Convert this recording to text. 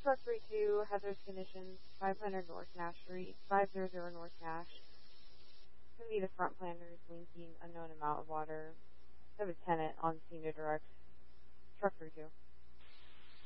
Truck 32, hazardous conditions, 500 North Nash Street, 500 North Nash. Could be the front planters leaking unknown amount of water. I have a tenant on scene to direct. Truck 32.